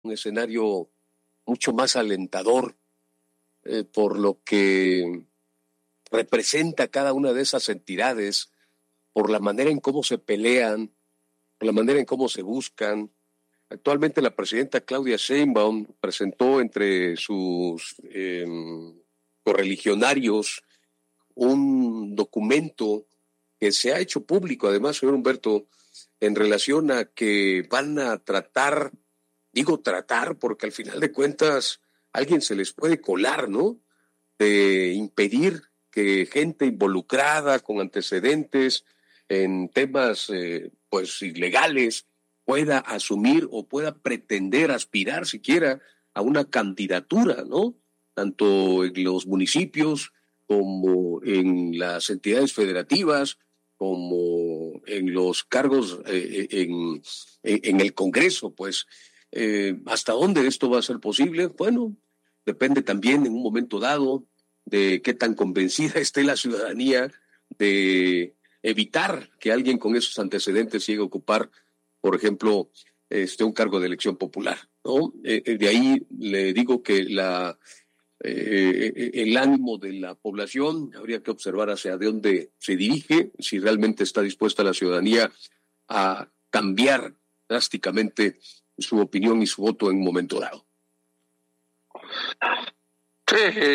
un escenario mucho más alentador por lo que representa cada una de esas entidades, por la manera en cómo se pelean, por la manera en cómo se buscan. Actualmente la presidenta Claudia Sheinbaum presentó entre sus correligionarios un documento que se ha hecho público, además, señor Humberto, en relación a que van a tratar, digo tratar, porque al final de cuentas alguien se les puede colar, ¿no? De impedir que gente involucrada con antecedentes en temas pues ilegales pueda asumir o pueda pretender aspirar siquiera a una candidatura, ¿no? Tanto en los municipios como en las entidades federativas, como en los cargos en el Congreso, pues. ¿Hasta dónde esto va a ser posible? Bueno, depende también en un momento dado de qué tan convencida esté la ciudadanía de evitar que alguien con esos antecedentes llegue a ocupar, por ejemplo, un cargo de elección popular, ¿no? De ahí le digo que el ánimo de la población habría que observar hacia dónde se dirige, si realmente está dispuesta la ciudadanía a cambiar drásticamente su opinión y su voto en un momento dado. Sí,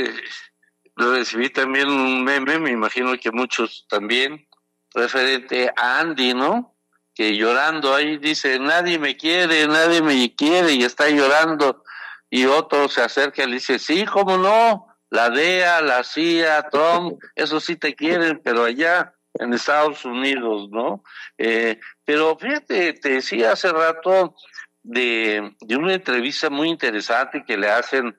recibí también un meme, me imagino que muchos también, referente a Andy, ¿no? Que llorando ahí dice, nadie me quiere, y está llorando, y otro se acerca y le dice, sí, cómo no, la DEA, la CIA, Trump, eso sí te quieren, pero allá en Estados Unidos, ¿no? Pero fíjate, te decía hace rato de una entrevista muy interesante que le hacen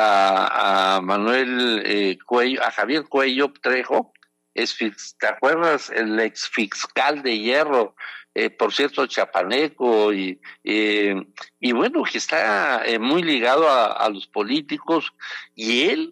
a Manuel Cuello, a Javier Cuello Trejo, ¿te acuerdas? El ex fiscal de Hierro, por cierto, chapaneco, y bueno, que está muy ligado a los políticos, y él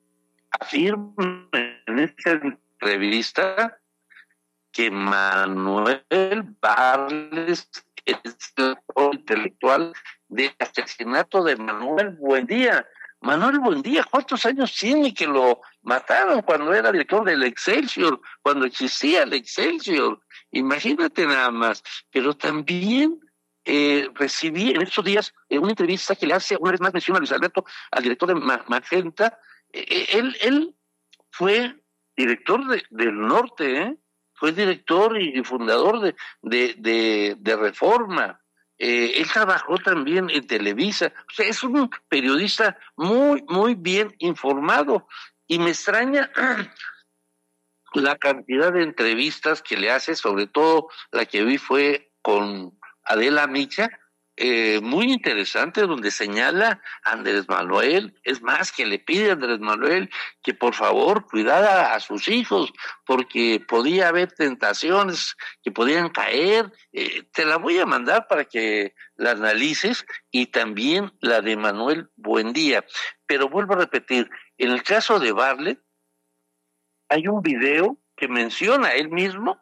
afirma en esta entrevista que Manuel Barles es el intelectual del asesinato de Manuel Buendía. Manuel Buendía, ¿cuántos años tiene que lo mataron cuando era director del Excelsior, cuando existía el Excelsior? Imagínate nada más. Pero también recibí en estos días una entrevista que le hace, una vez más menciona a Luis Alberto, al director de Magenta. Él fue director del Norte, fue director y fundador de Reforma. Él trabajó también en Televisa. O sea, es un periodista muy, muy bien informado. Y me extraña la cantidad de entrevistas que le hace, sobre todo la que vi fue con Adela Micha, muy interesante, donde señala a Andrés Manuel, es más, que le pide a Andrés Manuel que por favor cuidara a sus hijos, porque podía haber tentaciones que podían caer. Te la voy a mandar para que la analices, y también la de Manuel Buendía. Pero vuelvo a repetir, en el caso de Bartlett, hay un video que menciona él mismo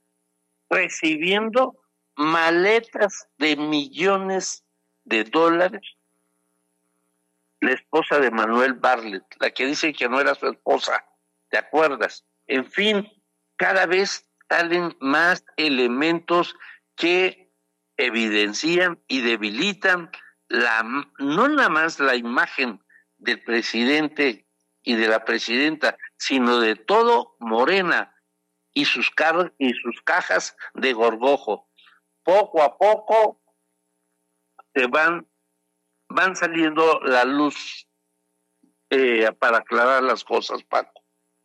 recibiendo maletas de millones de dólares, la esposa de Manuel Bartlett, la que dice que no era su esposa, ¿te acuerdas? En fin, cada vez salen más elementos que evidencian y debilitan no nada más la imagen del presidente y de la presidenta, sino de todo Morena y sus cajas de gorgojo. Poco a poco se van saliendo la luz para aclarar las cosas, Paco.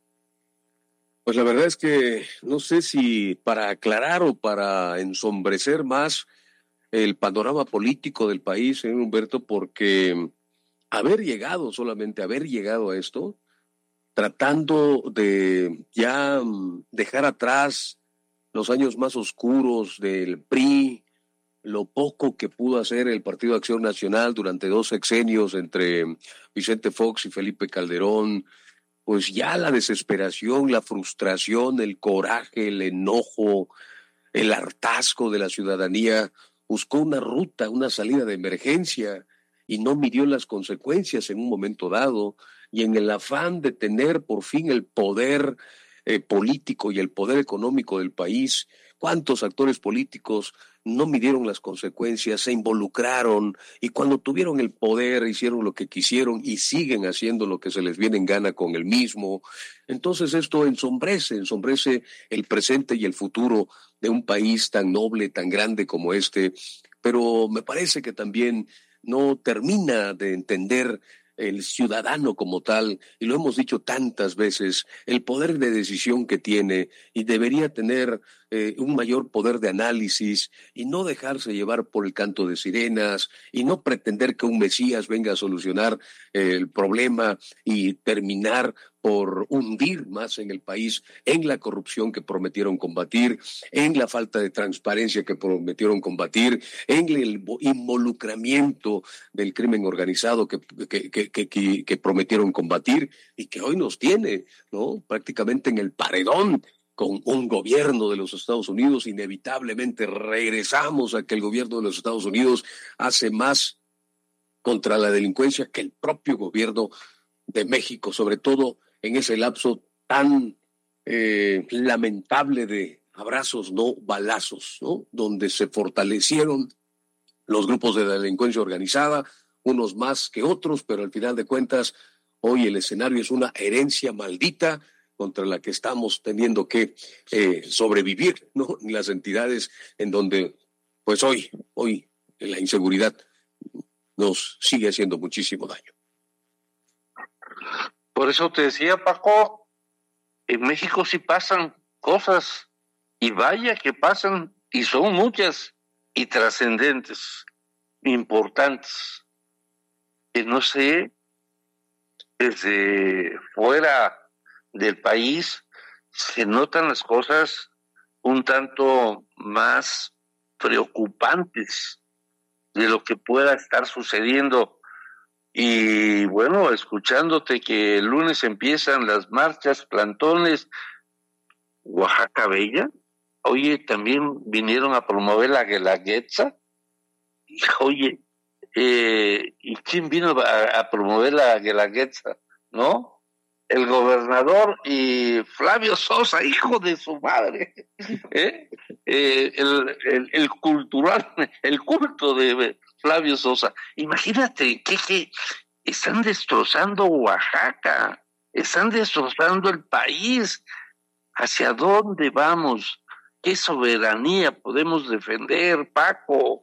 Pues la verdad es que no sé si para aclarar o para ensombrecer más el panorama político del país, señor Humberto, porque solamente haber llegado a esto, tratando de ya dejar atrás los años más oscuros del PRI, lo poco que pudo hacer el Partido Acción Nacional durante 2 sexenios entre Vicente Fox y Felipe Calderón, pues ya la desesperación, la frustración, el coraje, el enojo, el hartazgo de la ciudadanía buscó una ruta, una salida de emergencia, y no midió las consecuencias en un momento dado, y en el afán de tener por fin el poder político y el poder económico del país, ¿cuántos actores políticos no midieron las consecuencias, se involucraron y cuando tuvieron el poder hicieron lo que quisieron y siguen haciendo lo que se les viene en gana con el mismo? Entonces esto ensombrece el presente y el futuro de un país tan noble, tan grande como este, pero me parece que también no termina de entender el ciudadano como tal, y lo hemos dicho tantas veces, el poder de decisión que tiene y debería tener un mayor poder de análisis y no dejarse llevar por el canto de sirenas y no pretender que un Mesías venga a solucionar el problema y terminar por hundir más en el país, en la corrupción que prometieron combatir, en la falta de transparencia que prometieron combatir, en el involucramiento del crimen organizado que prometieron combatir y que hoy nos tiene, ¿no?, prácticamente en el paredón con un gobierno de los Estados Unidos. Inevitablemente regresamos a que el gobierno de los Estados Unidos hace más contra la delincuencia que el propio gobierno de México, sobre todo en ese lapso tan lamentable de abrazos, no balazos, ¿no?, donde se fortalecieron los grupos de delincuencia organizada, unos más que otros, pero al final de cuentas, hoy el escenario es una herencia maldita contra la que estamos teniendo que sobrevivir, ¿no?, en las entidades en donde, pues hoy la inseguridad nos sigue haciendo muchísimo daño. Por eso te decía, Paco, en México sí pasan cosas, y vaya que pasan, y son muchas, y trascendentes, importantes, que no sé, desde fuera del país se notan las cosas un tanto más preocupantes de lo que pueda estar sucediendo. Y bueno, escuchándote que el lunes empiezan las marchas, plantones, Oaxaca Bella, oye, también vinieron a promover la Guelaguetza, oye, ¿y quién vino a promover la Guelaguetza? ¿No? El gobernador y Flavio Sosa, hijo de su madre, el cultural, el culto de Flavio Sosa. Imagínate que están destrozando Oaxaca, están destrozando el país. ¿Hacia dónde vamos? ¿Qué soberanía podemos defender, Paco?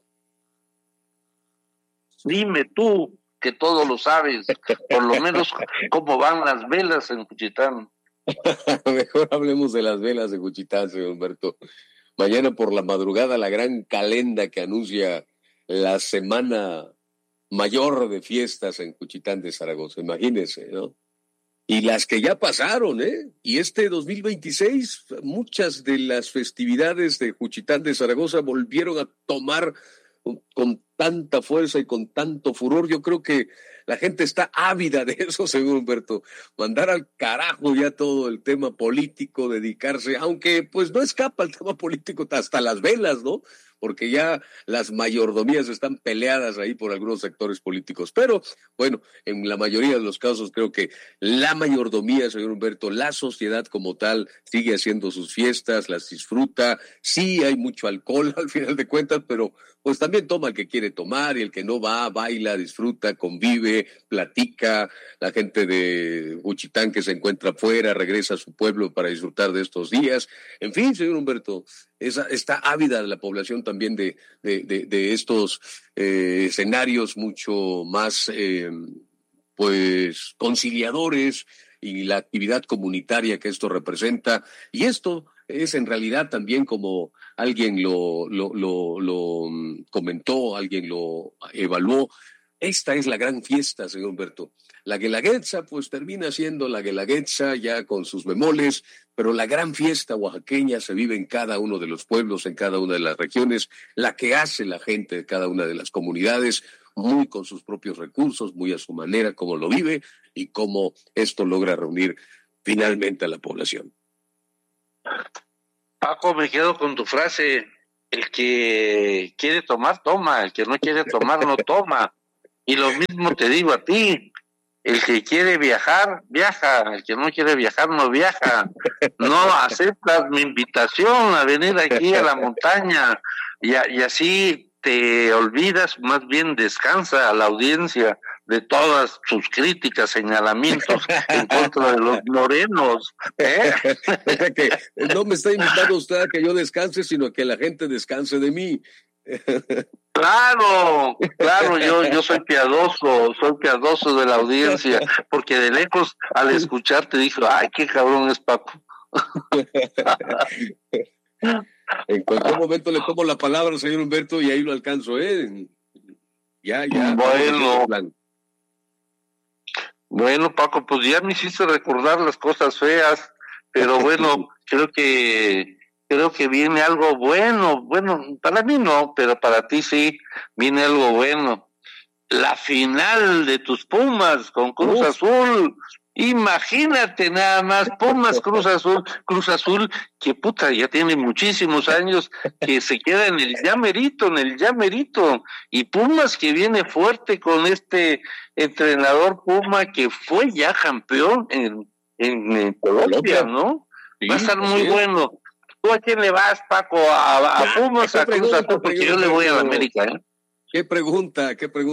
Dime tú, que todo lo sabes, por lo menos cómo van las velas en Juchitán. Mejor hablemos de las velas de Juchitán, señor Humberto. Mañana por la madrugada la gran calenda que anuncia la semana mayor de fiestas en Juchitán de Zaragoza, imagínense, ¿no? Y las que ya pasaron, ¿eh? Y este 2026, muchas de las festividades de Juchitán de Zaragoza volvieron a tomar con tanta fuerza y con tanto furor. Yo creo que la gente está ávida de eso, señor Humberto. Mandar al carajo ya todo el tema político, dedicarse, aunque pues no escapa el tema político hasta las velas, ¿no? Porque ya las mayordomías están peleadas ahí por algunos sectores políticos. Pero, bueno, en la mayoría de los casos creo que la mayordomía, señor Humberto, la sociedad como tal, sigue haciendo sus fiestas, las disfruta. Sí hay mucho alcohol al final de cuentas, pero pues también toma el que quiere tomar y el que no va, baila, disfruta, convive, platica. La gente de Juchitán que se encuentra afuera regresa a su pueblo para disfrutar de estos días. En fin, señor Humberto, está ávida la población también de estos escenarios mucho más pues conciliadores y la actividad comunitaria que esto representa. Y esto es en realidad también, como alguien lo comentó, alguien lo evaluó, esta es la gran fiesta, señor Humberto. La Guelaguetza pues termina siendo la Guelaguetza ya con sus bemoles, pero la gran fiesta oaxaqueña se vive en cada uno de los pueblos, en cada una de las regiones, la que hace la gente de cada una de las comunidades, muy con sus propios recursos, muy a su manera, como lo vive y cómo esto logra reunir finalmente a la población. Paco, me quedo con tu frase, el que quiere tomar, toma, el que no quiere tomar, no toma. Y lo mismo te digo a ti, el que quiere viajar, viaja, el que no quiere viajar, no viaja. No aceptas mi invitación a venir aquí a la montaña y así te olvidas, más bien descansa a la audiencia de todas sus críticas, señalamientos en contra de los morenos. O sea que no me está invitando usted a que yo descanse, sino a que la gente descanse de mí. Claro, yo soy piadoso de la audiencia, porque de lejos al escucharte dije, ay, qué cabrón es Paco. En cualquier momento le tomo la palabra al señor Humberto y ahí lo alcanzo, Ya. Bueno, Paco, pues ya me hiciste recordar las cosas feas, pero bueno, creo que viene algo bueno, para mí no, pero para ti sí, viene algo bueno. La final de tus Pumas con Cruz Azul, imagínate nada más, Pumas Cruz Azul, que puta, ya tiene muchísimos años, que se queda en el llamerito, y Pumas que viene fuerte con este entrenador Puma que fue ya campeón en Colombia, ¿no? Sí, va a estar muy bueno. ¿Tú a quién le vas, Paco? ¿A Pumas, a Cruz Azul? Porque yo le voy a la América, ¿eh? ¿Qué pregunta?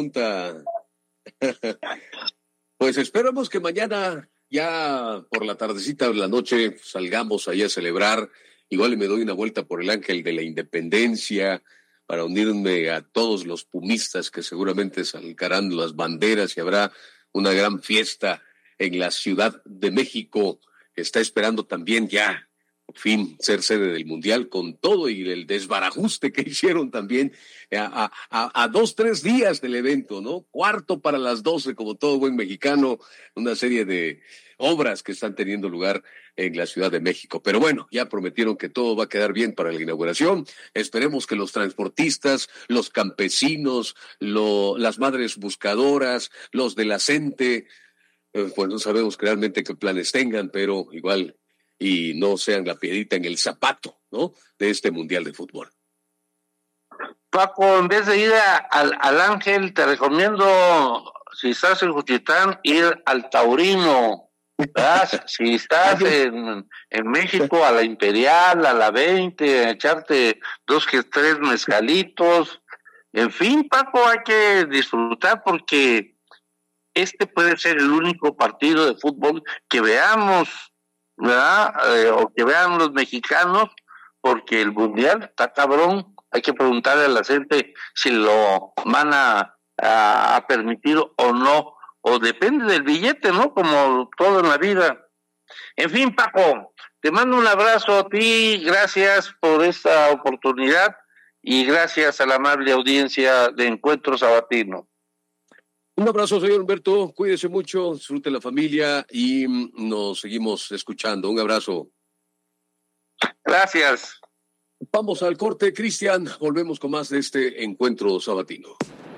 Pues esperamos que mañana, ya por la tardecita de la noche, salgamos allá a celebrar. Igual me doy una vuelta por el Ángel de la Independencia para unirme a todos los pumistas que seguramente salcarán las banderas y habrá una gran fiesta en la Ciudad de México. Está esperando también ya, por fin, ser sede del Mundial con todo y el desbarajuste que hicieron también a 2-3 días del evento, ¿no? 11:45, como todo buen mexicano, una serie de obras que están teniendo lugar en la Ciudad de México. Pero bueno, ya prometieron que todo va a quedar bien para la inauguración. Esperemos que los transportistas, los campesinos, las madres buscadoras, los de la CENTE, pues no sabemos realmente qué planes tengan, pero igual y no sean la piedrita en el zapato, ¿no?, de este Mundial de Fútbol. Paco, en vez de ir al Ángel, te recomiendo, si estás en Juchitán, ir al Taurino, ¿verdad? Si estás en México, a la Imperial, a la 20, echarte 2 que 3 mezcalitos. En fin, Paco, hay que disfrutar porque este puede ser el único partido de fútbol que veamos, ¿verdad? O que vean los mexicanos, porque el Mundial está cabrón. Hay que preguntarle a la gente si lo van a permitir o no, o depende del billete, ¿no? Como todo en la vida. En fin, Paco, te mando un abrazo a ti, gracias por esta oportunidad y gracias a la amable audiencia de Encuentro Sabatino. Un abrazo, señor Humberto, cuídese mucho, disfrute la familia y nos seguimos escuchando. Un abrazo. Gracias. Vamos al corte, Cristian. Volvemos con más de este Encuentro Sabatino.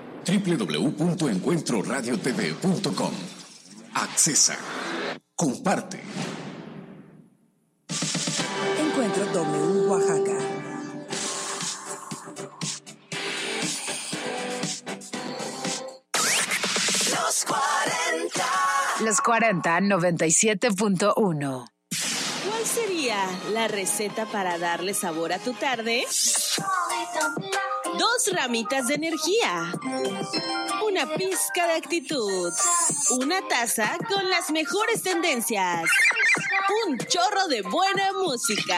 www.encuentroradiotv.com. Accesa. Comparte. Encuentro W Oaxaca. Los 40 97.1. ¿Cuál sería la receta para darle sabor a tu tarde? 2 ramitas de energía, una pizca de actitud, una taza con las mejores tendencias, un chorro de buena música.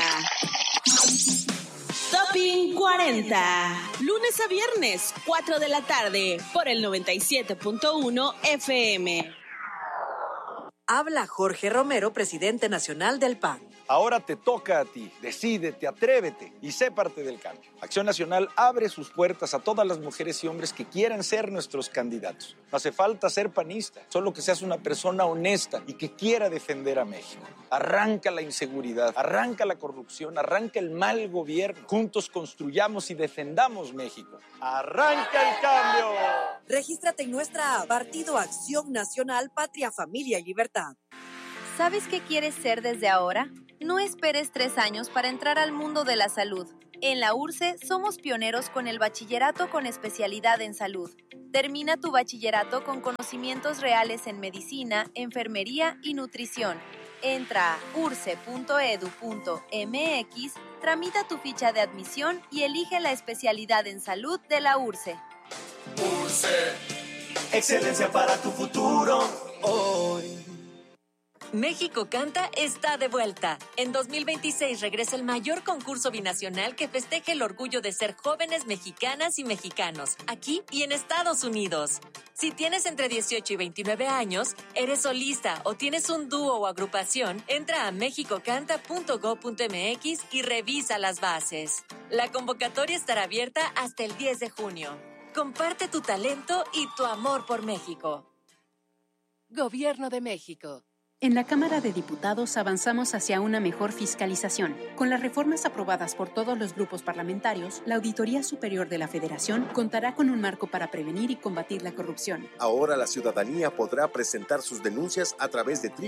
Topping 40, lunes a viernes, 4 de la tarde, por el 97.1 FM. Habla Jorge Romero, presidente nacional del PAN. Ahora te toca a ti. Decídete, atrévete y sé parte del cambio. Acción Nacional abre sus puertas a todas las mujeres y hombres que quieran ser nuestros candidatos. No hace falta ser panista, solo que seas una persona honesta y que quiera defender a México. Arranca la inseguridad, arranca la corrupción, arranca el mal gobierno. Juntos construyamos y defendamos México. ¡Arranca el cambio! Regístrate en nuestra app Partido Acción Nacional, Patria, Familia y Libertad. ¿Sabes qué quieres ser desde ahora? No esperes 3 años para entrar al mundo de la salud. En la URSSE somos pioneros con el bachillerato con especialidad en salud. Termina tu bachillerato con conocimientos reales en medicina, enfermería y nutrición. Entra a urse.edu.mx, tramita tu ficha de admisión y elige la especialidad en salud de la URSSE. URSSE, excelencia para tu futuro hoy. México Canta está de vuelta. En 2026 regresa el mayor concurso binacional que festeje el orgullo de ser jóvenes mexicanas y mexicanos, aquí y en Estados Unidos. Si tienes entre 18 y 29 años, eres solista o tienes un dúo o agrupación, entra a mexicocanta.go.mx y revisa las bases. La convocatoria estará abierta hasta el 10 de junio. Comparte tu talento y tu amor por México. Gobierno de México. En la Cámara de Diputados avanzamos hacia una mejor fiscalización. Con las reformas aprobadas por todos los grupos parlamentarios, la Auditoría Superior de la Federación contará con un marco para prevenir y combatir la corrupción. Ahora la ciudadanía podrá presentar sus denuncias a través de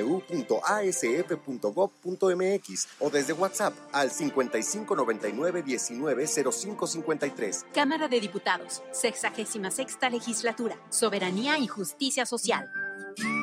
www.asf.gov.mx o desde WhatsApp al 5599190553. Cámara de Diputados, 66ª Legislatura, Soberanía y Justicia Social.